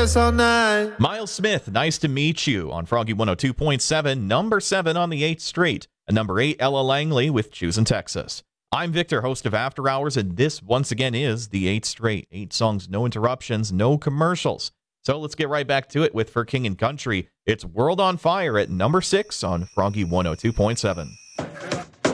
dance all night. Miles Smith, Nice to Meet You on Froggy 102.7, number 7 on the 8th Street. And number 8, Ella Langley with Choosing Texas. I'm Victor, host of After Hours, and this, once again, is the 8th Straight. 8 songs, no interruptions, no commercials. So let's get right back to it with For King and Country. It's World on Fire at number 6 on Froggy 102.7.